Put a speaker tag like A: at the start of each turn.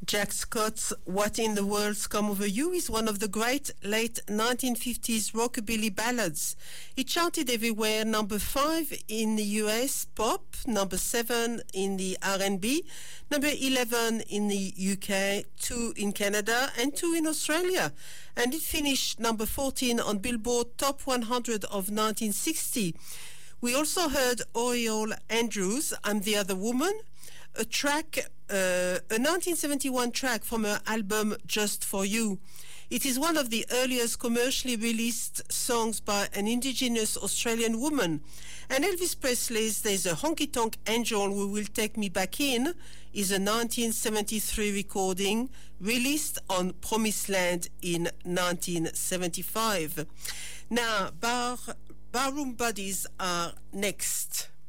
A: Jack Scott's What in the World's Come Over You is one of the great late 1950s rockabilly ballads. It charted everywhere, number 5 in the US pop, number 7 in the R&B, number 11 in the UK, 2 in Canada and 2 in Australia. And it finished number 14 on Billboard Top 100 of 1960. We also heard Oriole Andrews, I'm the Other Woman, a 1971 track from her album Just For You. It is one of the earliest commercially released songs by an indigenous Australian woman. And Elvis Presley's There's a Honky Tonk Angel Who Will Take Me Back In is a 1973 recording released on Promised Land in 1975. Now, Barroom Buddies are next.